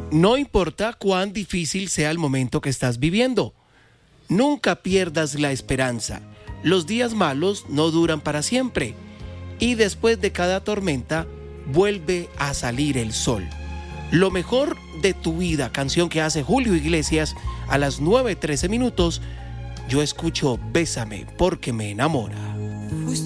No importa cuán difícil sea el momento que estás viviendo, nunca pierdas la esperanza. Los días malos no duran para siempre y después de cada tormenta vuelve a salir el sol. Lo mejor de tu vida, canción que hace Julio Iglesias a las 9:13 minutos. Yo escucho Bésame porque me enamora.